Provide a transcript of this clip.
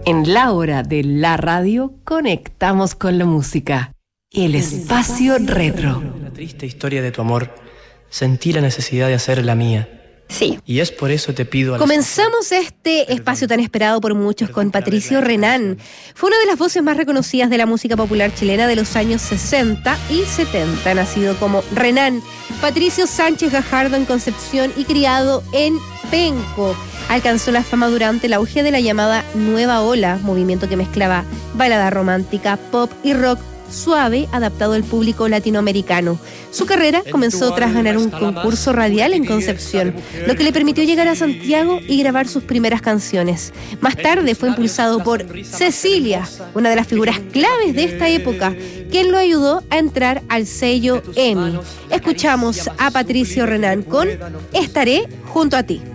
En la hora de la radio conectamos con la música. El espacio retro. La triste historia de tu amor, sentí la necesidad de hacer la mía. Sí. Y es por eso te pido... Comenzamos este espacio tan esperado por muchos con Patricio Renán. Fue una de las voces más reconocidas de la música popular chilena de los años 60 y 70. Nacido como Renán Patricio Sánchez Gajardo en Concepción y criado en Penco. Alcanzó la fama durante el auge de la llamada Nueva Ola, movimiento que mezclaba balada romántica, pop y rock suave adaptado al público latinoamericano. Su carrera comenzó tras ganar un concurso radial en Concepción, lo que le permitió llegar a Santiago y grabar sus primeras canciones. Más tarde fue impulsado por Cecilia, una de las figuras claves de esta época, quien lo ayudó a entrar al sello EMI. Escuchamos a Patricio Renán con Estaré junto a ti.